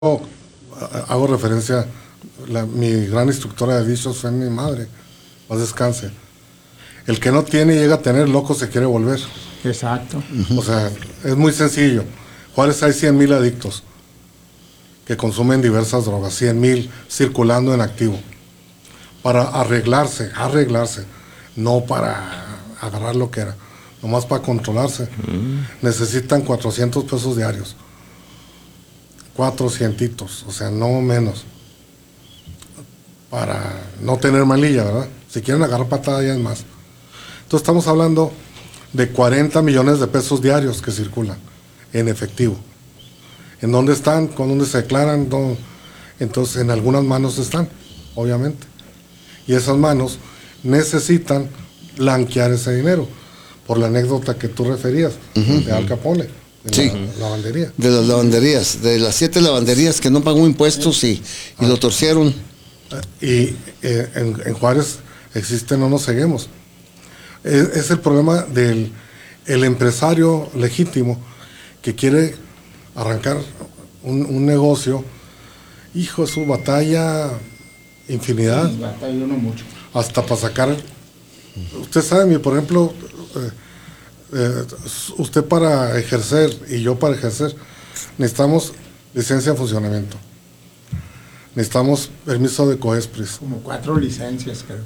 hago referencia, mi gran instructora de dichos fue mi madre, paz descanse. El que no tiene y llega a tener, loco se quiere volver. Exacto. O sea, es muy sencillo. Juárez hay 100,000 adictos que consumen diversas drogas, 100,000 circulando en activo. Para arreglarse, no para agarrar lo que era, nomás para controlarse. Necesitan 400 pesos diarios. 400, o sea, no menos. Para no tener malilla, ¿verdad? Si quieren agarrar patada ya es más. Entonces estamos hablando de 40 millones de pesos diarios que circulan en efectivo. ¿En dónde están? ¿Con dónde se declaran? ¿Dónde? Entonces en algunas manos están, obviamente. Y esas manos necesitan blanquear ese dinero, por la anécdota que tú referías, de Al Capone, de Sí. la lavandería. De las lavanderías, de las 7 lavanderías que no pagó impuestos y lo torcieron. Y en Juárez existe, no nos ceguemos. Es el problema del el empresario legítimo que quiere arrancar un negocio. Hijo, su batalla infinidad. Sí, batalla uno mucho. Hasta para sacar. Usted sabe, por ejemplo, usted para ejercer y yo para ejercer, necesitamos licencia de funcionamiento. Necesitamos permiso de COESPRIS. Como 4 licencias, creo.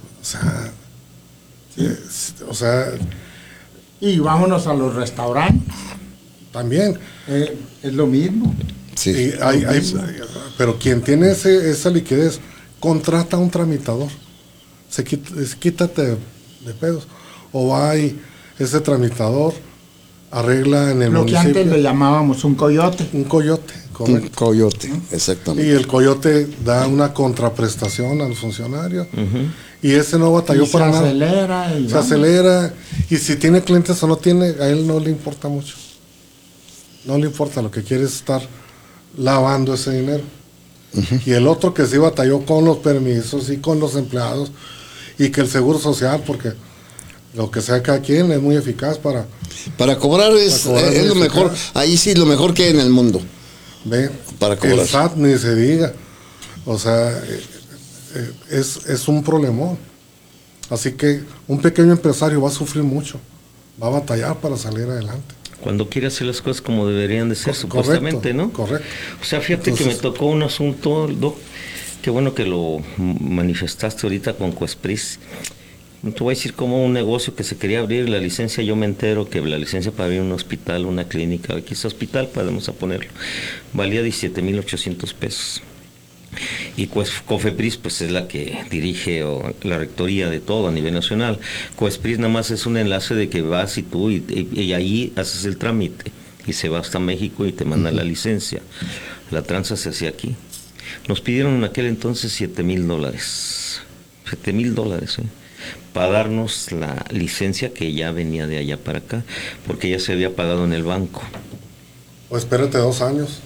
O sea, Y vámonos a los restaurantes. también. Es lo mismo. Sí. Y pero quien tiene esa liquidez, contrata a un tramitador. Quítate de pedos. O va y ese tramitador arregla en el Lo que municipio. antes le llamábamos un coyote. Un coyote, Un correcto. coyote, Y exactamente. el coyote da una contraprestación al funcionario. Y ese no batalló Y se para nada. acelera. Y Se vamos. acelera. Y si tiene clientes o no tiene, a él no le importa mucho. No le importa, lo que quiere es estar lavando ese dinero. Y el otro que sí batalló con los permisos y con los empleados y que el seguro social, porque lo que sea cada quien es muy eficaz para Para cobrar es Para cobrar lo es mejor, eficaz. ahí sí lo mejor que hay en el mundo. ver. Para cobrar. El SAT ni se diga. O sea, es un problemón. Así que un pequeño empresario va a sufrir mucho, va a batallar para salir adelante. Cuando quiere hacer las cosas como deberían de ser, Correcto, supuestamente, ¿no? correcto. O sea, fíjate que me tocó un asunto, Doc, qué bueno que lo manifestaste ahorita con COESPRIS. No te voy a decir como un negocio que se quería abrir la licencia, yo me entero que la licencia para abrir un hospital, una clínica, aquí es hospital, podemos ponerlo, valía 17,800 pesos. Y COFEPRIS pues es la que dirige la rectoría de todo a nivel nacional. COESPRIS nada más es un enlace de que vas y tú y ahí haces el trámite y se va hasta México y te mandan la licencia. La tranza se hacía aquí. Nos pidieron en aquel entonces $7,000. $7,000, para darnos la licencia que ya venía de allá para acá, porque ya se había pagado en el banco. O espérate 2 años.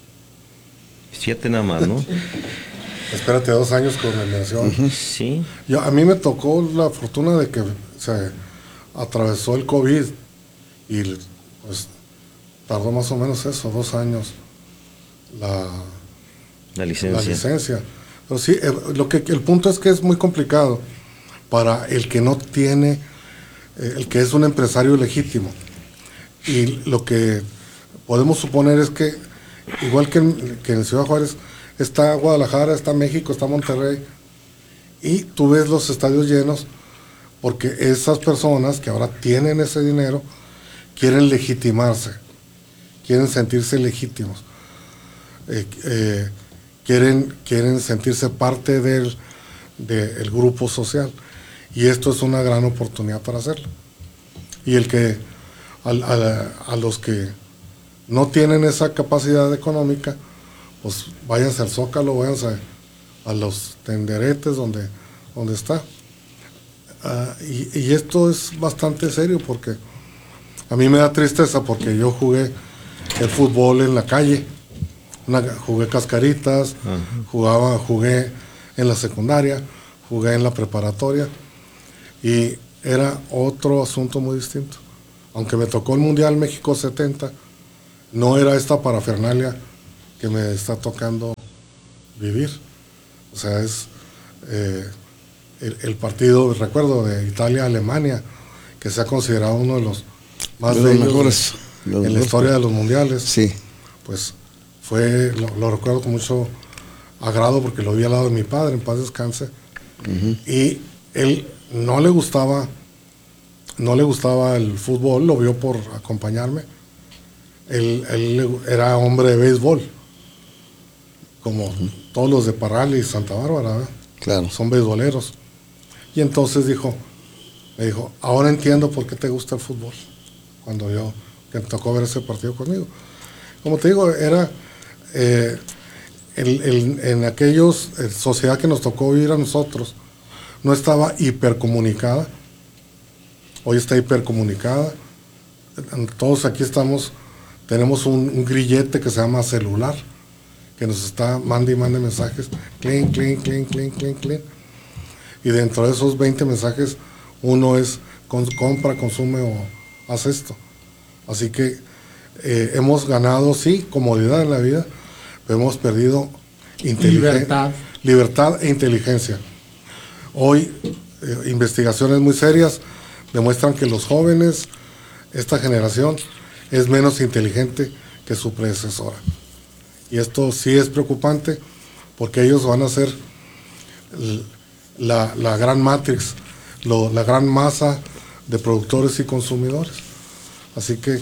7 nada más, ¿no? Espérate 2 años con la inversión. Sí. A mí me tocó la fortuna de que se atravesó el COVID y pues tardó más o menos eso, 2 años la licencia. Pero sí, el punto es que es muy complicado para el que no tiene, el que es un empresario legítimo. Y lo que podemos suponer es que, igual que en Ciudad Juárez, está Guadalajara, está México, está Monterrey, y tú ves los estadios llenos, porque esas personas que ahora tienen ese dinero, quieren legitimarse, quieren sentirse legítimos, quieren sentirse parte del grupo social, y esto es una gran oportunidad para hacerlo. Y el que a los que no tienen esa capacidad económica, pues váyanse al Zócalo, váyanse a los tenderetes donde está. Y esto es bastante serio, porque a mí me da tristeza, porque yo jugué el fútbol en la calle, jugué cascaritas, jugué en la secundaria, jugué en la preparatoria, y era otro asunto muy distinto. Aunque me tocó el Mundial México 70, no era esta parafernalia que me está tocando vivir. O sea, es el partido, recuerdo, de Italia-Alemania, que se ha considerado uno de los más De los bellos mejores, en la historia de los mundiales. Sí. Pues lo recuerdo con mucho agrado porque lo vi al lado de mi padre, en paz descanse. Y él no le gustaba el fútbol, lo vio por acompañarme. Él era hombre de béisbol, como todos los de Parral y Santa Bárbara, ¿verdad? Claro. Son beisboleros. Y entonces me dijo, ahora entiendo por qué te gusta el fútbol, cuando que me tocó ver ese partido conmigo. Como te digo, era en aquellos sociedad que nos tocó vivir a nosotros, no estaba hipercomunicada. Hoy está hipercomunicada. Todos aquí tenemos un grillete que se llama celular, que nos está mande y mande mensajes, clean, clean, clean, clean, clean, clean. Y dentro de esos 20 mensajes, uno es compra, consume o haz esto. Así que hemos ganado, sí, comodidad en la vida, pero hemos perdido libertad e inteligencia. Hoy, investigaciones muy serias demuestran que los jóvenes, esta generación, es menos inteligente que su predecesora. Y esto sí es preocupante, porque ellos van a ser la gran matrix, la gran masa de productores y consumidores. Así que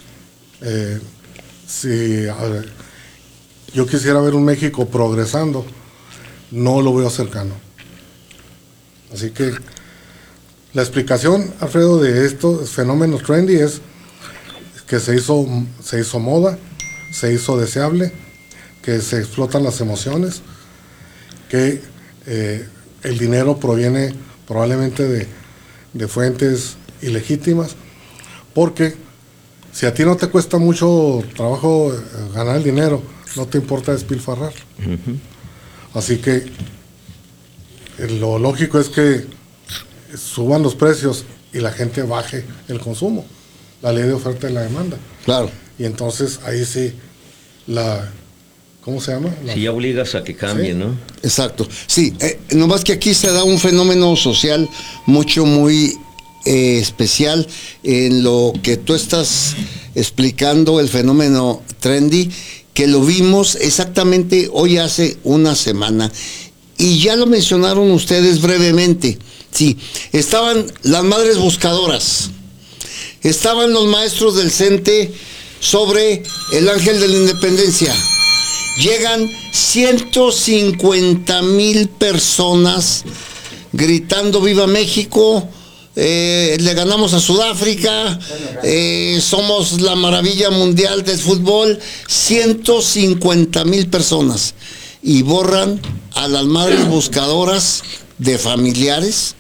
si yo quisiera ver un México progresando, no lo veo cercano. Así que la explicación, Alfredo, de estos fenómenos trendy es que se hizo moda, se hizo deseable, que se explotan las emociones, que el dinero proviene probablemente de fuentes ilegítimas, porque si a ti no te cuesta mucho trabajo ganar el dinero, no te importa despilfarrar. Así que lo lógico es que suban los precios y la gente baje el consumo, la ley de oferta y la demanda. Claro. Y entonces ahí sí ¿cómo se llama? Si ya obligas a que cambie, Sí. ¿no? Exacto. Sí, nomás que aquí se da un fenómeno social muy especial en lo que tú estás explicando, el fenómeno trendy, que lo vimos exactamente hoy hace una semana. Y ya lo mencionaron ustedes brevemente. Sí, estaban las madres buscadoras, estaban los maestros del CENTE sobre el Ángel de la Independencia. Llegan 150,000 personas gritando "Viva México", le ganamos a Sudáfrica, somos la maravilla mundial del fútbol. 150,000 personas, y borran a las madres buscadoras de familiares,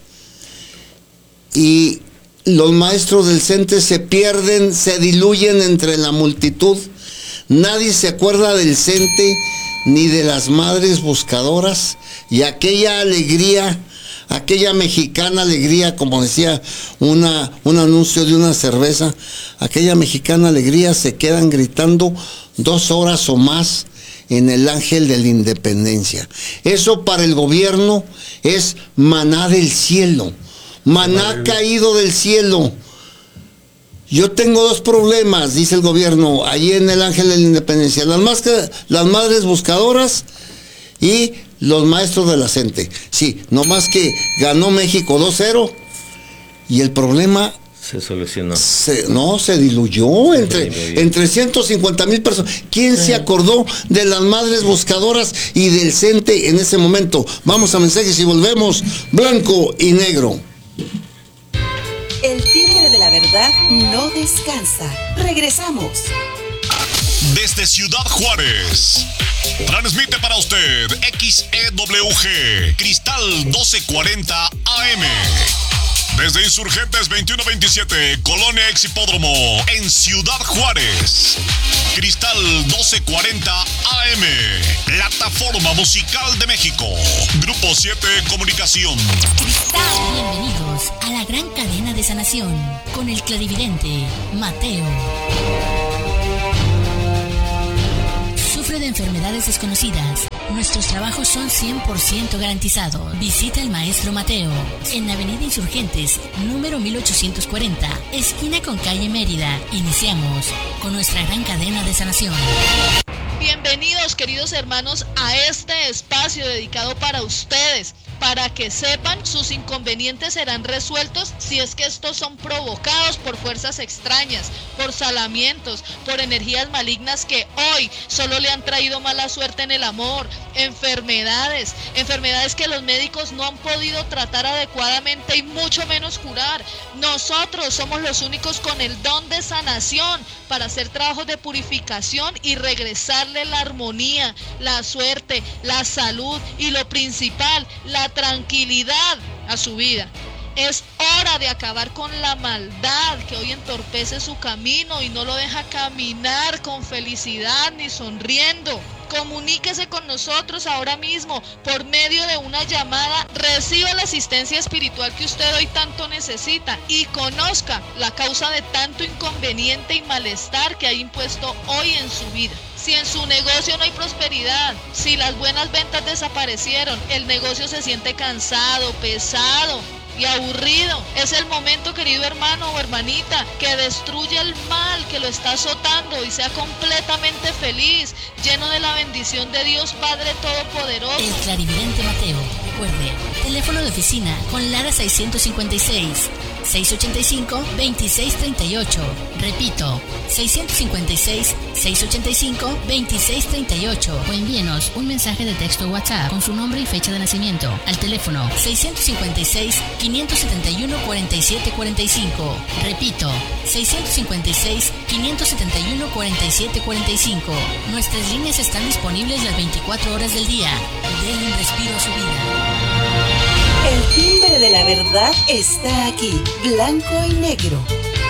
y los maestros del CENTE se pierden, se diluyen entre la multitud. Nadie se acuerda del CENTE ni de las madres buscadoras, y aquella alegría, aquella mexicana alegría, como decía un anuncio de una cerveza, aquella mexicana alegría, se quedan gritando 2 horas o más en el Ángel de la Independencia. Eso para el gobierno es maná del cielo, maná caído del cielo. Yo tengo 2 problemas, dice el gobierno, allí en el Ángel de la Independencia: las madres buscadoras y los maestros de la CENTE. Sí, nomás que ganó México 2-0 y el problema Se solucionó. se diluyó entre 150,000 personas. ¿Quién se acordó de las madres buscadoras y del CENTE en ese momento? Vamos a mensajes y volvemos. Blanco y negro. El tigre de la verdad no descansa. Regresamos. Desde Ciudad Juárez, transmite para usted XEWG Cristal 1240 AM. Desde Insurgentes 2127, Colonia Ex Hipódromo, en Ciudad Juárez. Cristal 1240 AM, plataforma musical de México. Grupo 7 Comunicación. Bienvenidos a la gran cadena de sanación con el clarividente Mateo. Sufre de enfermedades desconocidas. Nuestros trabajos son 100% garantizados. Visita el Maestro Mateo en Avenida Insurgentes, número 1840, esquina con calle Mérida. Iniciamos con nuestra gran cadena de sanación. Bienvenidos, queridos hermanos, a este espacio dedicado para ustedes. Para que sepan, sus inconvenientes serán resueltos si es que estos son provocados por fuerzas extrañas, por salamientos, por energías malignas que hoy solo le han traído mala suerte en el amor, enfermedades que los médicos no han podido tratar adecuadamente y mucho menos curar. Nosotros somos los únicos con el don de sanación para hacer trabajos de purificación y regresarle la armonía, la suerte, la salud y lo principal, la tranquilidad a su vida. Es hora de acabar con la maldad que hoy entorpece su camino y no lo deja caminar con felicidad ni sonriendo. Comuníquese con nosotros ahora mismo por medio de una llamada. Reciba la asistencia espiritual que usted hoy tanto necesita y conozca la causa de tanto inconveniente y malestar que ha impuesto hoy en su vida. Si en su negocio no hay prosperidad, si las buenas ventas desaparecieron, el negocio se siente cansado, pesado y aburrido, es el momento, querido hermano o hermanita, que destruya el mal que lo está azotando y sea completamente feliz, lleno de la bendición de Dios Padre Todopoderoso. El clarividente Mateo. Recuerde, teléfono de oficina con Lara 656-685-2638. Repito, 656-685-2638. O envíenos un mensaje de texto o WhatsApp con su nombre y fecha de nacimiento al teléfono 656-571-4745. Repito, 656-571-4745. Nuestras líneas están disponibles las 24 horas del día. Den un respiro a su vida. El timbre de la verdad está aquí, blanco y negro.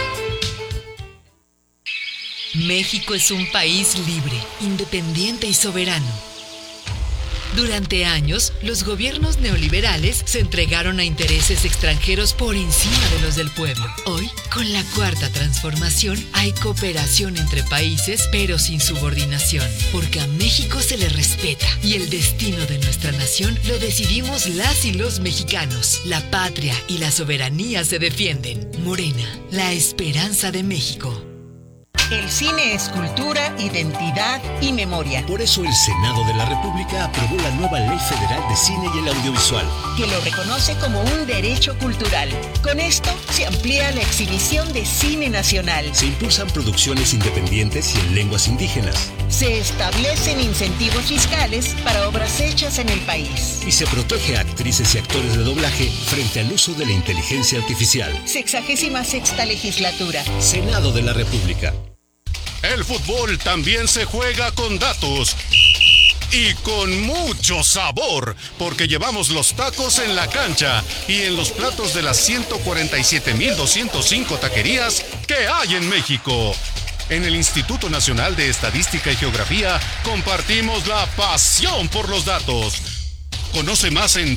México es un país libre, independiente y soberano. Durante años, los gobiernos neoliberales se entregaron a intereses extranjeros por encima de los del pueblo. Hoy, con la Cuarta Transformación, hay cooperación entre países, pero sin subordinación, porque a México se le respeta y el destino de nuestra nación lo decidimos las y los mexicanos. La patria y la soberanía se defienden. Morena, la esperanza de México. El cine es cultura, identidad y memoria. Por eso el Senado de la República aprobó la nueva Ley Federal de Cine y el Audiovisual, que lo reconoce como un derecho cultural. Con esto se amplía la exhibición de cine nacional. Se impulsan producciones independientes y en lenguas indígenas. Se establecen incentivos fiscales para obras hechas en el país. Y se protege a actrices y actores de doblaje frente al uso de la inteligencia artificial. 66ª legislatura. Senado de la República. El fútbol también se juega con datos y con mucho sabor, porque llevamos los tacos en la cancha y en los platos de las 147,205 taquerías que hay en México. En el Instituto Nacional de Estadística y Geografía compartimos la pasión por los datos. Conoce más en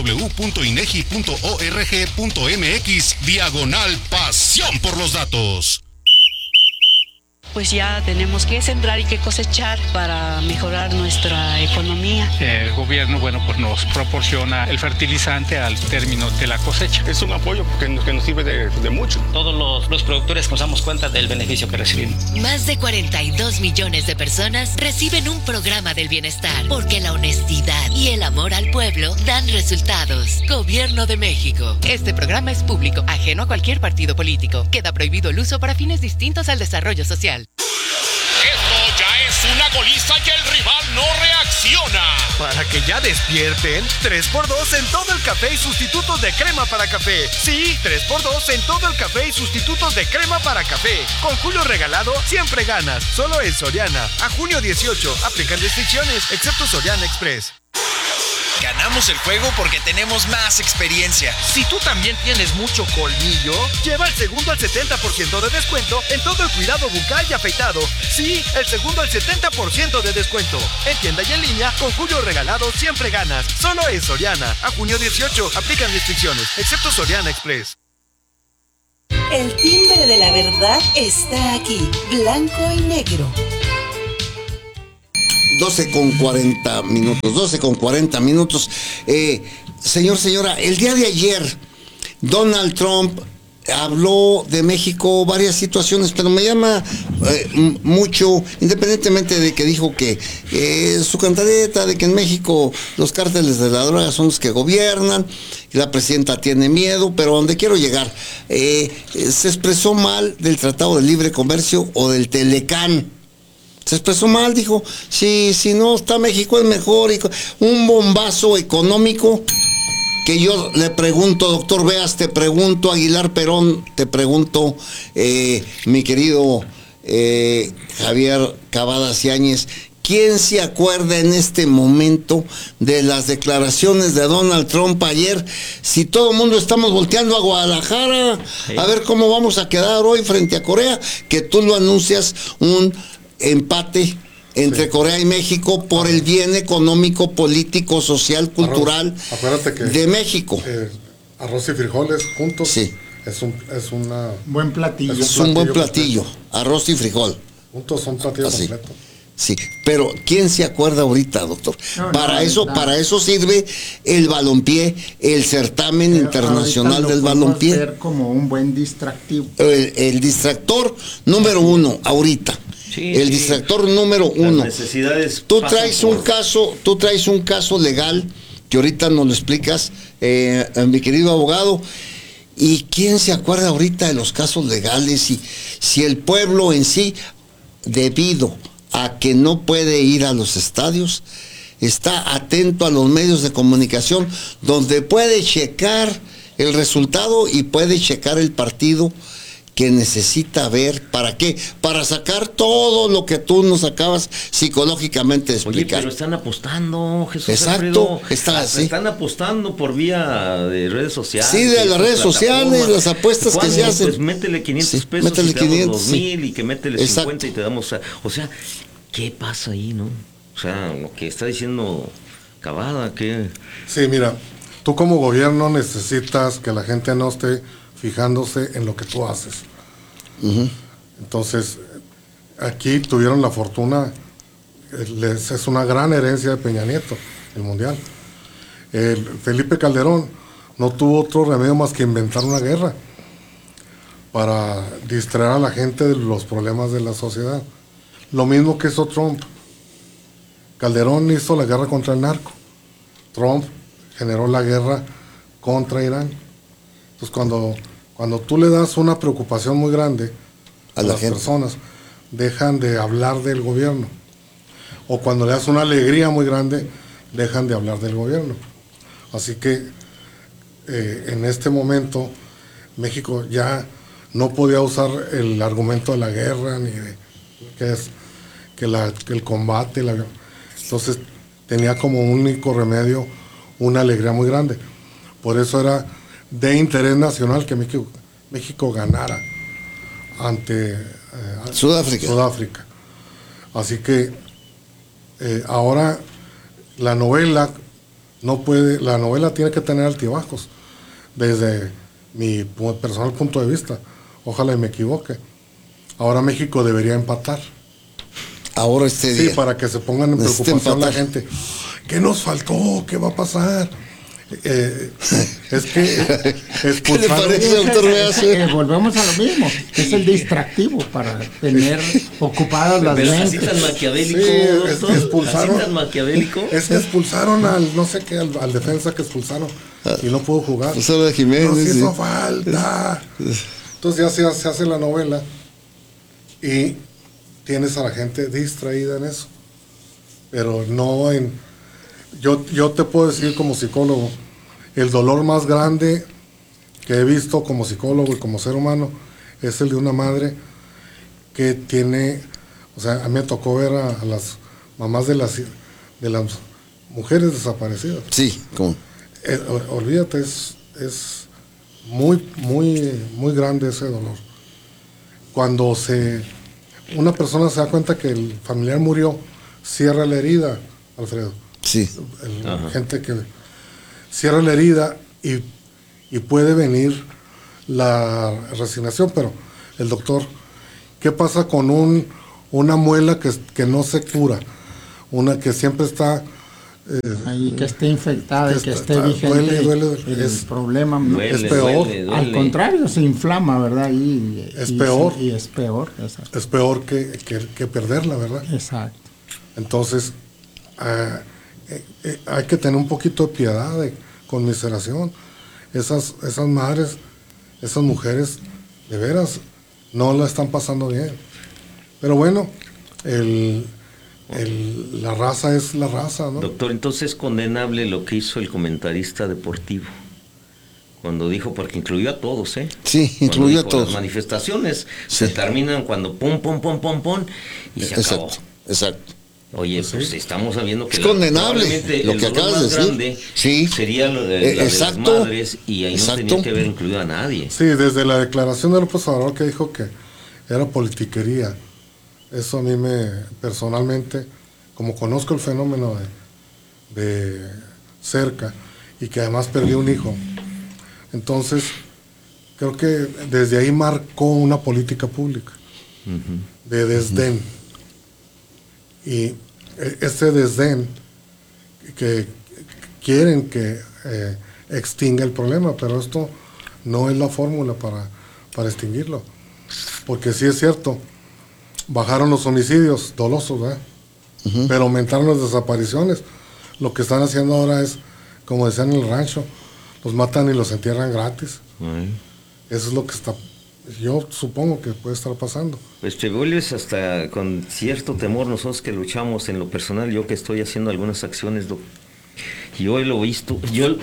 www.inegi.org.mx/pasión por los datos. Pues ya tenemos que sembrar y que cosechar para mejorar nuestra economía. El gobierno, pues nos proporciona el fertilizante al término de la cosecha. Es un apoyo que nos sirve de mucho. Todos los productores nos damos cuenta del beneficio que recibimos. Más de 42 millones de personas reciben un programa del bienestar, porque la honestidad y el amor al pueblo dan resultados. Gobierno de México. Este programa es público, ajeno a cualquier partido político. Queda prohibido el uso para fines distintos al desarrollo social. Esto ya es una goliza y el rival no reacciona. Para que ya despierten, 3x2 en todo el café y sustitutos de crema para café. Sí, 3x2 en todo el café y sustitutos de crema para café. Con Julio regalado, siempre ganas. Solo en Soriana. A junio 18, aplican restricciones, excepto Soriana Express. Ganamos el juego porque tenemos más experiencia. Si tú también tienes mucho colmillo, lleva el segundo al 70% de descuento en todo el cuidado bucal y afeitado. Sí, el segundo al 70% de descuento. En tienda y en línea, con Julio regalado siempre ganas. Solo en Soriana. A junio 18, aplican restricciones, excepto Soriana Express. El timbre de la verdad está aquí, blanco y negro. 12:40 minutos. Señora, el día de ayer, Donald Trump habló de México varias situaciones, pero me llama mucho, independientemente de que dijo que su cantaleta de que en México los cárteles de la droga son los que gobiernan y la presidenta tiene miedo, pero a donde quiero llegar, se expresó mal del Tratado de Libre Comercio o del Telecán. Se expresó mal, dijo, si no está México es mejor, y un bombazo económico. Que yo le pregunto, doctor Beas, te pregunto, Aguilar Perón, te pregunto, mi querido Javier Cavadas Yáñez, ¿quién se acuerda en este momento de las declaraciones de Donald Trump ayer? Si todo el mundo estamos volteando a Guadalajara, a ver cómo vamos a quedar hoy frente a Corea, que tú lo anuncias un empate entre Corea y México por el bien económico, político, social, cultural de México. Arroz y frijoles juntos. Sí. Es un buen platillo. Es un buen platillo. Arroz y frijol. Juntos son platillo completo. Sí, pero ¿quién se acuerda ahorita, doctor? Para eso sirve el balompié, el certamen internacional del balompié. Ver como un buen distractivo. El distractor número uno ahorita. Sí, distractor número uno. Las necesidades. Tú traes un caso legal que ahorita nos lo explicas, mi querido abogado. ¿Y quién se acuerda ahorita de los casos legales? Y si el pueblo en sí, debido a que no puede ir a los estadios, está atento a los medios de comunicación, donde puede checar el resultado y puede checar el partido que necesita ver. ¿Para qué? Para sacar todo lo que tú nos acabas psicológicamente de explicar. Oye, pero están apostando, Jesús. Exacto, Alfredo, están apostando por vía de redes sociales. Sí, de las redes sociales, las apuestas que se hacen. Pues métele 500 pesos métele y te 500, damos 2,000 y que métele 50 y te damos... O sea, ¿qué pasa ahí, no? O sea, lo que está diciendo Cavada, ¿qué? Sí, mira, tú como gobierno necesitas que la gente no esté fijándose en lo que tú haces. Entonces, aquí tuvieron la fortuna, es una gran herencia de Peña Nieto, el Mundial. Felipe Calderón no tuvo otro remedio más que inventar una guerra para distraer a la gente de los problemas de la sociedad. Lo mismo que hizo Trump. Calderón hizo la guerra contra el narco. Trump generó la guerra contra Irán. Entonces, cuando tú le das una preocupación muy grande a las personas, dejan de hablar del gobierno. O cuando le das una alegría muy grande, dejan de hablar del gobierno. Así que en este momento México ya no podía usar el argumento de la guerra, ni de que el combate. Entonces tenía como único remedio una alegría muy grande. Por eso era de interés nacional que México ganara ante Sudáfrica. Así que ahora la novela tiene que tener altibajos desde mi personal punto de vista. Ojalá y me equivoque. Ahora México debería empatar. Ahora día. Sí, para que se pongan en preocupación la gente. ¿Qué nos faltó? ¿Qué va a pasar? Es que ¿qué le parece, doctor Beas? Volvemos a lo mismo, que es el distractivo para tener ocupadas las mentes. Así tan maquiavélico, sí, expulsaron, así tan maquiavélico. Es que expulsaron al no sé qué, al defensa que expulsaron y no pudo jugar. De Jiménez, nos hizo falta. Entonces ya se hace la novela y tienes a la gente distraída en eso, pero no en... Yo te puedo decir como psicólogo, el dolor más grande que he visto como psicólogo y como ser humano es el de una madre que tiene, o sea, a mí me tocó ver a las mamás de las mujeres desaparecidas. Sí, ¿cómo? Olvídate, es muy, muy, muy grande ese dolor. Cuando una persona se da cuenta que el familiar murió, cierra la herida, Alfredo. Sí. Gente que cierra la herida y puede venir la resignación, pero el doctor, ¿qué pasa con una muela que no se cura? una que siempre está... ahí que esté infectada, que esté vigente, duele, el problema ¿no? es peor. Al contrario, se inflama, ¿verdad? Es peor. Y es peor. Exacto. Es peor que perderla, ¿verdad? Exacto. Entonces, hay que tener un poquito de piedad, de conmiseración. Esas madres, esas mujeres, de veras, no la están pasando bien. Pero bueno, la raza es la raza, ¿no? Doctor, entonces es condenable lo que hizo el comentarista deportivo cuando dijo, porque incluyó a todos, ¿eh? Sí, incluyó a todos. Las manifestaciones se terminan cuando pum y se acabó. Exacto. Oye, pues estamos sabiendo que es condenable lo que acabas de decir. Sí. Sería lo de las madres, y ahí no tenía que haber incluido a nadie. Sí, desde la declaración de López Obrador, que dijo que era politiquería. Eso a mí personalmente, como conozco el fenómeno de cerca y que además perdí un hijo, entonces creo que desde ahí marcó una política pública de desdén. Y ese desdén que quieren que extinga el problema, pero esto no es la fórmula para extinguirlo, porque sí es cierto, bajaron los homicidios dolosos, ¿verdad? Pero aumentaron las desapariciones. Lo que están haciendo ahora es, como decían en el rancho, los matan y los entierran gratis. Eso es lo que yo supongo que puede estar pasando. Pues te vuelves hasta con cierto temor, nosotros que luchamos en lo personal, yo que estoy haciendo algunas acciones, yo lo he visto,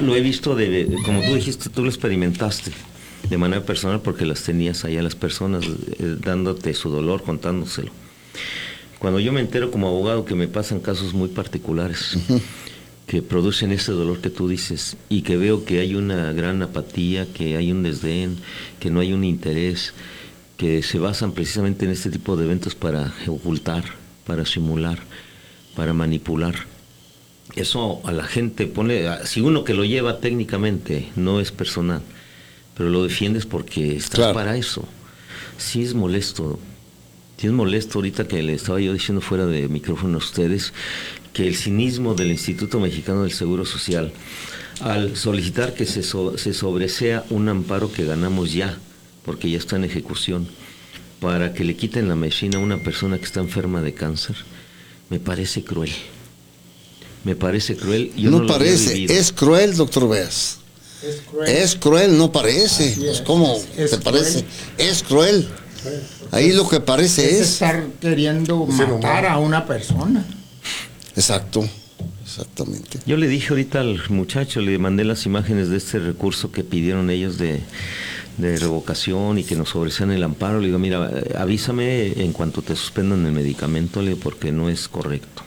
como tú dijiste, tú lo experimentaste de manera personal porque las tenías ahí a las personas dándote su dolor, contándoselo. Cuando yo me entero como abogado que me pasan casos muy particulares que producen ese dolor que tú dices y que veo que hay una gran apatía, que hay un desdén, que no hay un interés, que se basan precisamente en este tipo de eventos para ocultar, para simular, para manipular. Eso a la gente si uno que lo lleva técnicamente, no es personal, pero lo defiendes porque estás para eso. Sí es molesto. Sí es molesto ahorita que le estaba yo diciendo fuera de micrófono a ustedes que el cinismo del Instituto Mexicano del Seguro Social al solicitar que se sobresea un amparo que ganamos ya, porque ya está en ejecución, para que le quiten la medicina a una persona que está enferma de cáncer, me parece cruel. Me parece cruel. Yo no parece, es cruel, doctor Beas. Es cruel, no parece. Es como te parece. Es cruel. Ahí lo que parece es estar queriendo matar a una persona. Exacto, exactamente. Yo le dije ahorita al muchacho, le mandé las imágenes de este recurso que pidieron ellos de revocación y que nos sobresean el amparo. Le digo, mira, avísame en cuanto te suspendan el medicamento, le digo, porque no es correcto.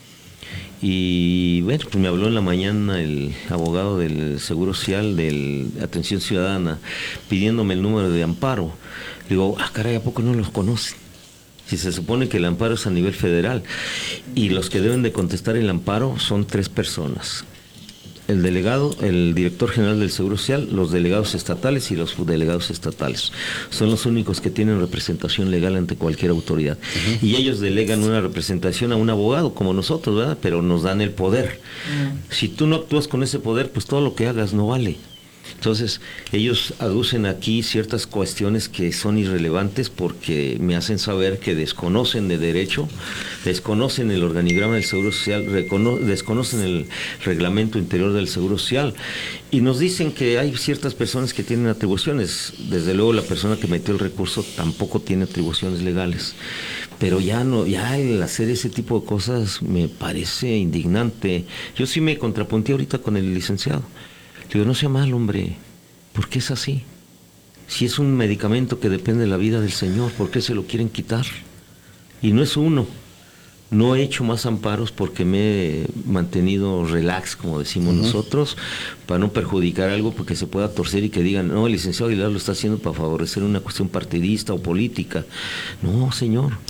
Y bueno, pues me habló en la mañana el abogado del Seguro Social, de Atención Ciudadana, pidiéndome el número de amparo. Le digo, caray, ¿a poco no los conocen? Si se supone que el amparo es a nivel federal y los que deben de contestar el amparo son 3 personas. El delegado, el director general del Seguro Social, los delegados estatales y los subdelegados estatales. Son los únicos que tienen representación legal ante cualquier autoridad. Y ellos delegan una representación a un abogado, como nosotros, ¿verdad? Pero nos dan el poder. Si tú no actúas con ese poder, pues todo lo que hagas no vale. Entonces, ellos aducen aquí ciertas cuestiones que son irrelevantes porque me hacen saber que desconocen de derecho, desconocen el organigrama del Seguro Social, desconocen el reglamento interior del Seguro Social y nos dicen que hay ciertas personas que tienen atribuciones. Desde luego la persona que metió el recurso tampoco tiene atribuciones legales. Pero ya el hacer ese tipo de cosas me parece indignante. Yo sí me contrapunté ahorita con el licenciado. Digo, no sea mal, hombre, ¿por qué es así? Si es un medicamento que depende de la vida del Señor, ¿por qué se lo quieren quitar? Y no es uno. No he hecho más amparos porque me he mantenido relax, como decimos nosotros, para no perjudicar algo porque se pueda torcer y que digan, no, el licenciado Aguilar lo está haciendo para favorecer una cuestión partidista o política. No, señor.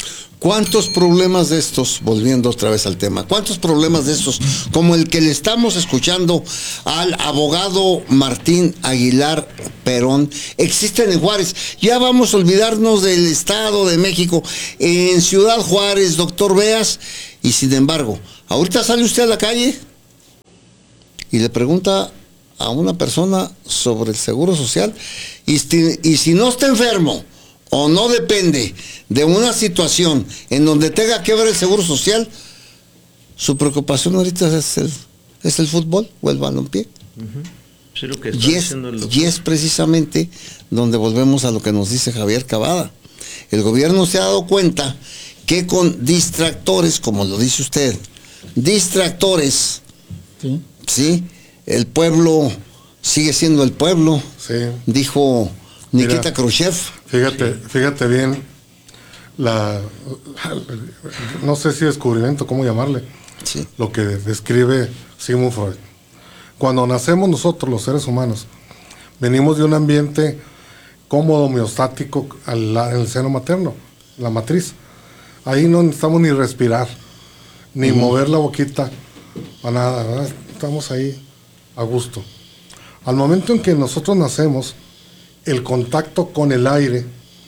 ¿Cuántos problemas de estos, volviendo otra vez al tema, cuántos problemas de estos, como el que le estamos escuchando al abogado Martín Aguilar Perón, existen en Juárez? Ya vamos a olvidarnos del Estado de México, en Ciudad Juárez, doctor Beas, y sin embargo, ahorita sale usted a la calle y le pregunta a una persona sobre el seguro social, y si no está enfermo o no depende de una situación en donde tenga que ver el seguro social, su preocupación ahorita es el fútbol o el balompié. Sí, lo que está diciendo el doctor. Y es precisamente donde volvemos a lo que nos dice Javier Cavada. El gobierno se ha dado cuenta que con distractores, como lo dice usted, distractores, ¿sí? El pueblo sigue siendo el pueblo, dijo Nikita Khrushchev. Fíjate bien, no sé si descubrimiento, cómo llamarle, lo que describe Sigmund Freud. Cuando nacemos nosotros, los seres humanos, venimos de un ambiente cómodo, homeostático, en el seno materno, la matriz. Ahí no necesitamos ni respirar, ni mover la boquita, para nada, ¿verdad? Estamos ahí a gusto. Al momento en que nosotros nacemos, el contacto con el aire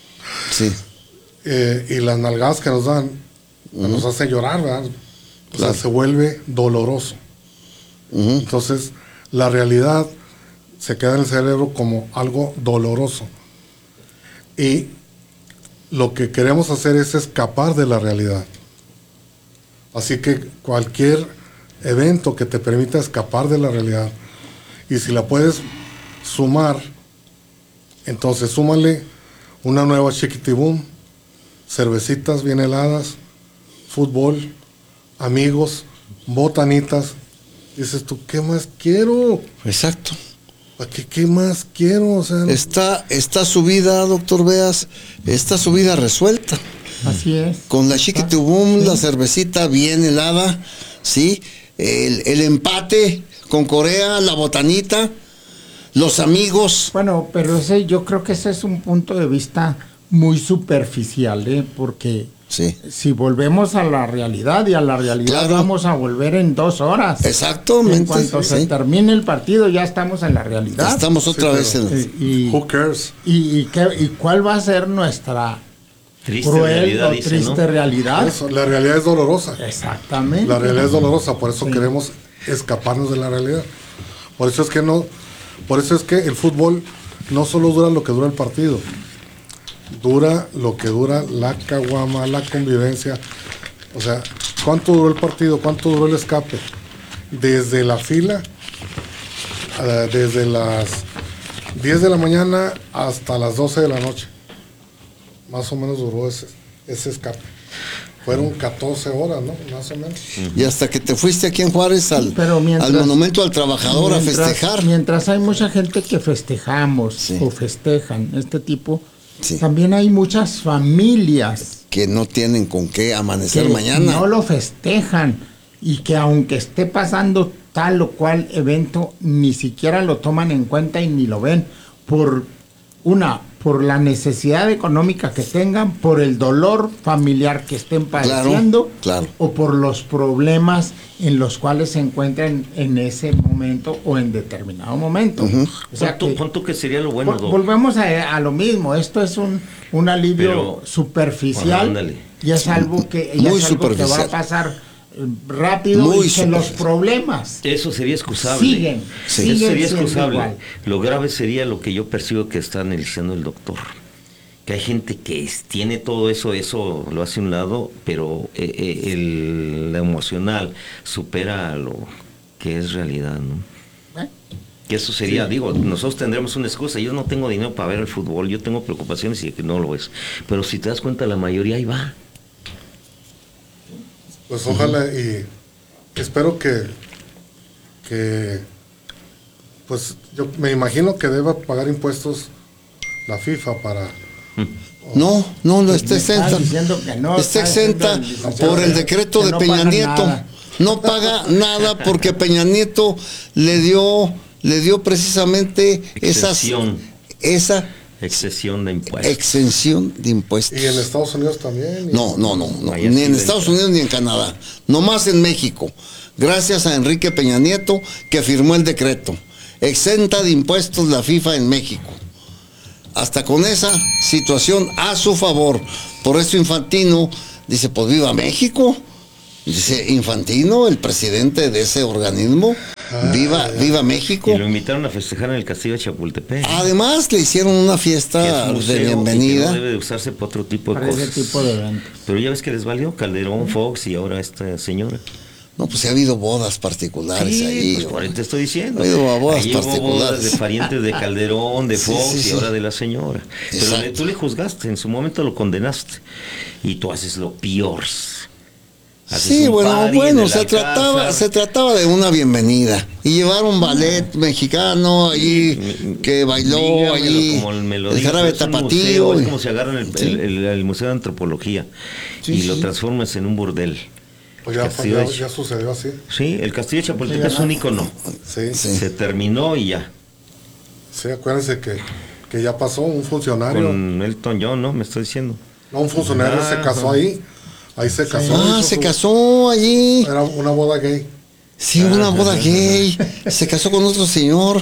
y las nalgadas que nos dan nos hace llorar, ¿verdad? O sea, se vuelve doloroso. Entonces, la realidad se queda en el cerebro como algo doloroso. Y lo que queremos hacer es escapar de la realidad. Así que cualquier evento que te permita escapar de la realidad, y si la puedes sumar, entonces súmale una nueva chiquitibum, cervecitas bien heladas, fútbol, amigos, botanitas. Dices tú, ¿qué más quiero? Exacto. ¿Qué más quiero? O sea, está su vida, doctor Beas, está su vida resuelta. Así es. Con la chiquitibum, la cervecita bien helada, ¿sí? El empate con Corea, la botanita, los amigos. Bueno, pero yo creo que ese es un punto de vista muy superficial, porque si volvemos a la realidad, y a la realidad vamos a volver en 2 horas. Exactamente. En cuanto se termine el partido, ya estamos en la realidad. Estamos otra vez en... Who cares? ¿Y cuál va a ser nuestra triste cruel realidad, o triste realidad? Eso, la realidad es dolorosa. Exactamente. La realidad es dolorosa, por eso queremos escaparnos de la realidad. Por eso es que el fútbol no solo dura lo que dura el partido, dura lo que dura la caguama, la convivencia. O sea, ¿cuánto duró el partido? ¿Cuánto duró el escape? Desde la fila, desde las 10 de la mañana hasta las 12 de la noche. Más o menos duró ese escape. Fueron 14 horas, ¿no? Más o menos. Y hasta que te fuiste aquí en Juárez al Monumento al Trabajador a festejar. Mientras hay mucha gente que festejamos o festejan este tipo, también hay muchas familias que no tienen con qué amanecer mañana. No lo festejan, y que aunque esté pasando tal o cual evento, ni siquiera lo toman en cuenta y ni lo ven por la necesidad económica que tengan, por el dolor familiar que estén padeciendo, o por los problemas en los cuales se encuentran en ese momento o en determinado momento. O sea, ¿Cuánto que sería lo bueno, Doc? Volvemos a lo mismo. Esto es un alivio superficial, y es algo que va a pasar rápido, y que los problemas eso sería excusable. Siguen sería excusable. Igual. Lo grave sería lo que yo percibo que está analizando el doctor, que hay gente que tiene todo eso lo hace a un lado, pero lo emocional supera lo que es realidad, ¿no? Que eso sería, nosotros tendremos una excusa. Yo no tengo dinero para ver el fútbol, yo tengo preocupaciones y que no lo es, pero si te das cuenta, la mayoría ahí va. Pues ojalá, y espero que pues yo me imagino que deba pagar impuestos la FIFA para... No está exenta. Está exenta por el decreto de Peña Nieto. No paga nada porque Peña Nieto le dio precisamente esa Exención de impuestos. Exención de impuestos. Y en Estados Unidos también. No. Ni en Estados Unidos ni en Canadá. Nomás en México. Gracias a Enrique Peña Nieto, que firmó el decreto. Exenta de impuestos la FIFA en México. Hasta con esa situación a su favor. Por eso Infantino dice, pues viva México. Dice Infantino, el presidente de ese organismo. Viva México. Y lo invitaron a festejar en el Castillo de Chapultepec. Además le hicieron una fiesta de bienvenida. No debe de usarse para otro tipo de para cosas. ese tipo de eventos. Pero ya ves que les valió Calderón, Fox y ahora esta señora. No, pues ha habido bodas particulares ahí. Pues por ahí te estoy diciendo. Ha habido bodas ahí hubo particulares. bodas de parientes de Calderón, de Fox sí. y ahora de la señora. Exacto. Pero tú le juzgaste, en su momento lo condenaste. Y tú haces lo peor. Sí, bueno, se trataba de una bienvenida. Y llevaron ballet mexicano allí, que bailó allí, el jarabe tapatío. Es como si agarran el Museo de Antropología y lo transformas en un burdel. Pues ya sucedió así. Sí, el Castillo de Chapultepec es un ícono. Sí. Se terminó y ya. Sí, acuérdense que ya pasó un funcionario. Con Elton John, ¿no? Me estoy diciendo. No, un funcionario se casó ahí. Ahí se casó. Se casó allí. Era una boda gay. Sí, una boda gay. Se casó con otro señor.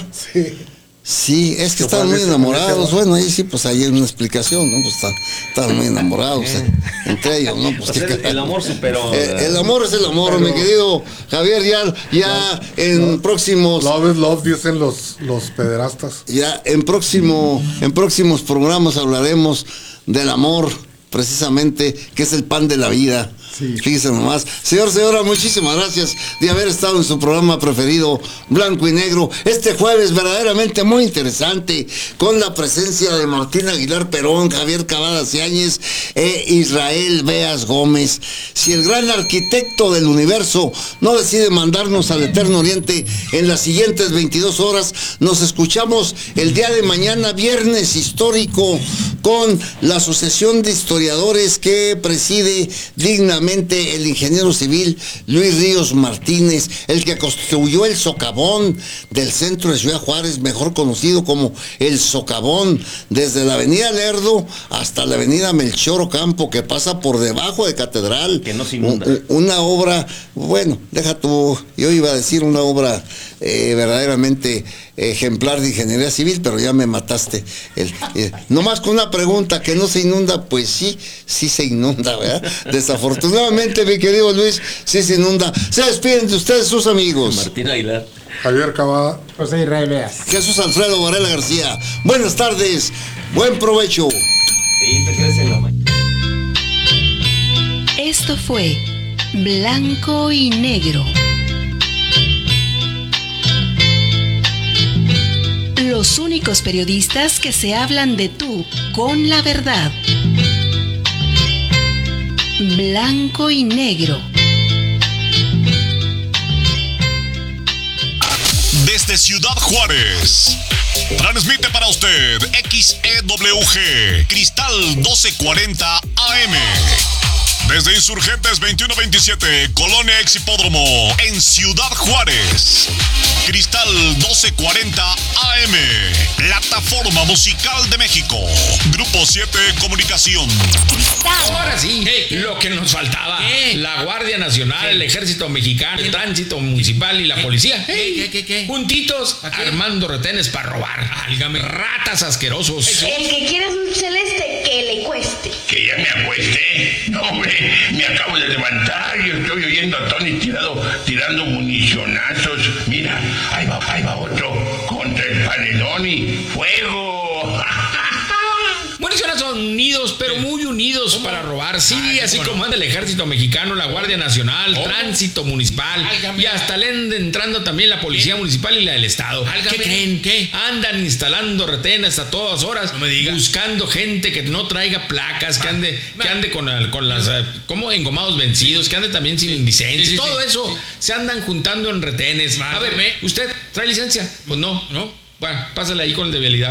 Sí, es que estaban muy enamorados. Bueno, ahí sí, pues ahí hay una explicación, ¿no? Pues estaban muy enamorados entre ellos, ¿no? Pues el amor superó. El amor es el amor, pero, mi querido Javier, ya en próximos... Love is love, dicen los pederastas. Ya en próximos programas hablaremos del amor, precisamente, que es el pan de la vida. Sí. Fíjese nomás. Señora, muchísimas gracias de haber estado en su programa preferido, Blanco y Negro. Este jueves verdaderamente muy interesante, con la presencia de Martín Aguilar Perón, Javier Cavadas Yáñez e Israel Beas Gómez. Si el gran arquitecto del universo no decide mandarnos al Eterno Oriente en las siguientes 22 horas, nos escuchamos el día de mañana, viernes histórico, con la Asociación de Historiadores que preside dignamente el ingeniero civil Luis Ríos Martínez, el que construyó el socavón del centro de Ciudad Juárez, mejor conocido como el socavón, desde la avenida Lerdo hasta la avenida Melchor Ocampo, que pasa por debajo de Catedral. Que no se inunda. Una obra, bueno, deja tú, yo iba a decir una obra verdaderamente ejemplar de ingeniería civil, pero ya me mataste. Nomás con una pregunta, ¿que no se inunda? Pues sí se inunda, ¿verdad? Desafortunadamente, mi querido Luis, sí se inunda. Se despiden de ustedes sus amigos. Martín Aguilar, Javier Cavada, José Israel Beas, Jesús Alfredo Varela García. Buenas tardes, buen provecho. Sí, te quedas en la mañana. Esto fue Blanco y Negro. Los únicos periodistas que se hablan de tú con la verdad. Blanco y Negro. Desde Ciudad Juárez, transmite para usted XEWG Cristal 1240 AM. Desde Insurgentes 2127, Colonia Ex Hipódromo, en Ciudad Juárez. Cristal 1240 AM, plataforma musical de México. Grupo 7 Comunicación. Ahora sí, lo que nos faltaba. La Guardia Nacional, el Ejército Mexicano, el Tránsito Municipal y la Policía. ¿Qué? Juntitos, armando retenes para robar. Álgame, ratas asquerosos. El que quiera un celeste, que le cueste. Que ya me acuesté. No, hombre, me acabo de levantar y estoy oyendo a Tony tirando municionazos. Mira, ahí va otro contra el paredón y ¡fuego! Municionazos unidos, pero muy unidos para robar. Sí, así como anda el Ejército Mexicano, la Guardia Nacional, Tránsito Municipal y hasta le anda entrando también la Policía Municipal y la del Estado. ¿Qué creen? Andan instalando retenes a todas horas, buscando gente que no traiga placas, que ande con las como engomados vencidos, que ande también sin licencia. Todo eso se andan juntando en retenes. A ver, ¿usted trae licencia? Pues no. Bueno, pásale ahí con el de vialidad.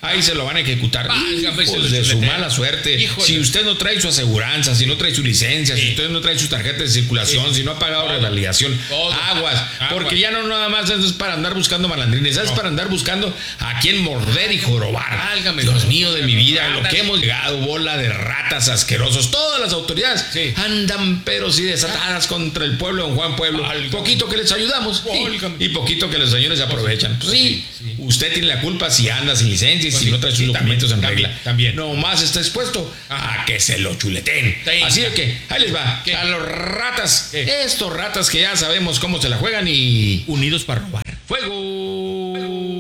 ahí se lo van a ejecutar. Válgame, Hijos de su mala suerte. Híjole. Si usted no trae su aseguranza, si no trae su licencia, si usted no trae su tarjeta de circulación, si no ha pagado revalidación, aguas. Porque ya no nada más es para andar buscando malandrines, es para andar buscando a quién morder y jorobar. Válgame, Dios mío de mi vida, lo que hemos llegado, bola de ratas asquerosos. Todas las autoridades andan pero sí desatadas contra el pueblo de Don Juan Pueblo. Poquito que les ayudamos y poquito que los señores se aprovechan. Pues sí, usted tiene la culpa si anda sin licencia y si no trae sus documentos en regla. También. No más está expuesto a que se lo chuleten. Así de que, ahí les va. A los ratas, estos ratas que ya sabemos cómo se la juegan y unidos para robar. ¡Fuego!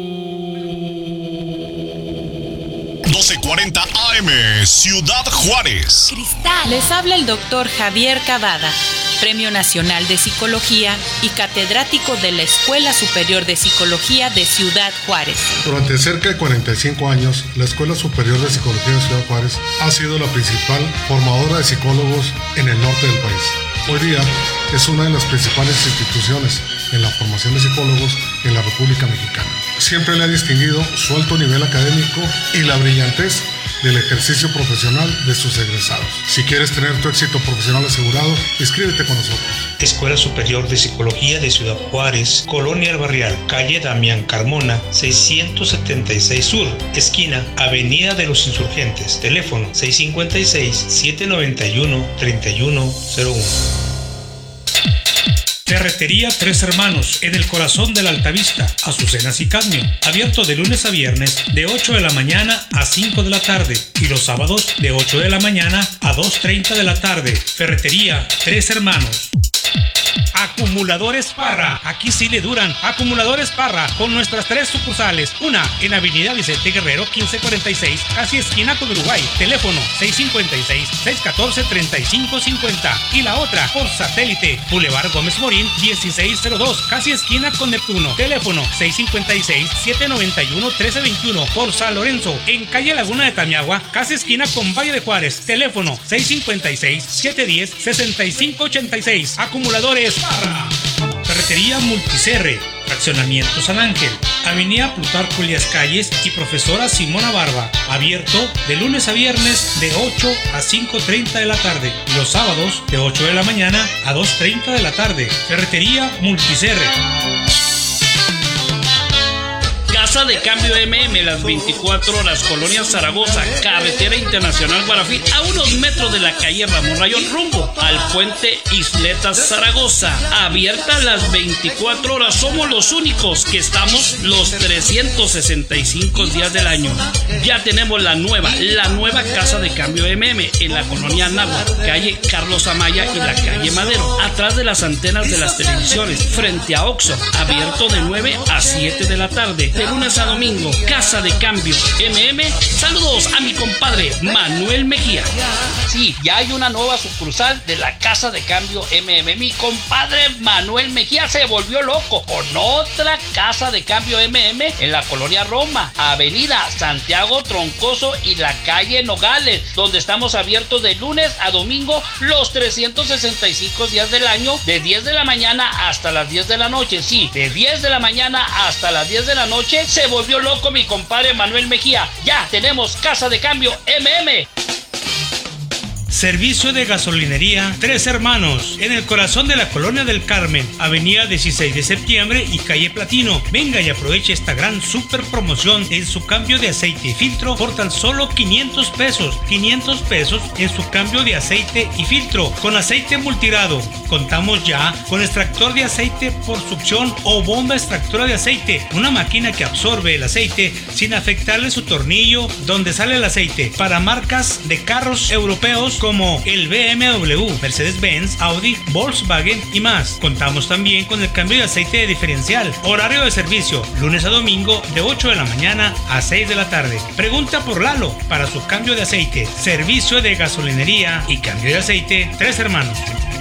1240 AM, Ciudad Juárez. Cristal. Les habla el doctor Javier Cavada, Premio Nacional de Psicología y catedrático de la Escuela Superior de Psicología de Ciudad Juárez. Durante cerca de 45 años, la Escuela Superior de Psicología de Ciudad Juárez ha sido la principal formadora de psicólogos en el norte del país. Hoy día es una de las principales instituciones en la formación de psicólogos en la República Mexicana. Siempre le ha distinguido su alto nivel académico y la brillantez del ejercicio profesional de sus egresados. Si quieres tener tu éxito profesional asegurado, inscríbete con nosotros. Escuela Superior de Psicología de Ciudad Juárez, Colonia El Barrial, calle Damián Carmona, 676 Sur, esquina Avenida de los Insurgentes, teléfono 656-791-3101. Ferretería Tres Hermanos, en el corazón de la Altavista, Azucenas y Cadmio. Abierto de lunes a viernes, de 8 de la mañana a 5 de la tarde. Y los sábados, de 8 de la mañana a 2:30 de la tarde. Ferretería Tres Hermanos. Acumuladores Parra, aquí sí le duran. Acumuladores Parra, con nuestras 3 sucursales. Una en Avenida Vicente Guerrero 1546, casi esquina con Uruguay. Teléfono 656-614-3550. Y la otra por satélite, Boulevard Gómez Morín 1602, casi esquina con Neptuno. Teléfono 656-791-1321. Por San Lorenzo, en calle Laguna de Tamiagua, casi esquina con Valle de Juárez. Teléfono 656-710-6586. Acumuladores Parra. Ferretería Multicerre, Fraccionamiento San Ángel, Avenida Plutarco Elías Calles y Profesora Simona Barba. Abierto de lunes a viernes de 8 a 5:30 de la tarde. Y los sábados de 8 de la mañana a 2:30 de la tarde. Ferretería Multicerre. Casa de Cambio MM, las 24 horas, Colonia Zaragoza, Carretera Internacional Guarafí, a unos metros de la calle Ramón Rayón, rumbo al puente Isletas Zaragoza. Abierta las 24 horas, somos los únicos que estamos los 365 días del año. Ya tenemos la nueva Casa de Cambio MM en la Colonia Anáhuac, calle Carlos Amaya y la calle Madero, atrás de las antenas de las televisiones, frente a Oxxo, abierto de 9 a 7 de la tarde. De lunes a domingo, Casa de Cambio MM. Saludos a mi compadre Manuel Mejía. Sí, ya hay una nueva sucursal de la Casa de Cambio MM. Mi compadre Manuel Mejía se volvió loco con otra Casa de Cambio MM en la Colonia Roma, Avenida Santiago Troncoso y la calle Nogales, donde estamos abiertos de lunes a domingo los 365 días del año, de 10 de la mañana hasta las 10 de la noche. Sí, de 10 de la mañana hasta las 10 de la noche. Se volvió loco mi compadre Manuel Mejía. Ya tenemos Casa de Cambio MM. Servicio de gasolinería Tres Hermanos, en el corazón de la Colonia del Carmen, Avenida 16 de Septiembre y calle Platino. Venga y aproveche esta gran super promoción en su cambio de aceite y filtro por tan solo 500 pesos. 500 pesos en su cambio de aceite y filtro con aceite multirado. Contamos ya con extractor de aceite por succión o bomba extractora de aceite, una máquina que absorbe el aceite sin afectarle su tornillo donde sale el aceite, para marcas de carros europeos como el BMW, Mercedes-Benz, Audi, Volkswagen y más. Contamos también con el cambio de aceite de diferencial. Horario de servicio, lunes a domingo de 8 de la mañana a 6 de la tarde. Pregunta por Lalo para su cambio de aceite. Servicio de gasolinería y cambio de aceite Tres Hermanos.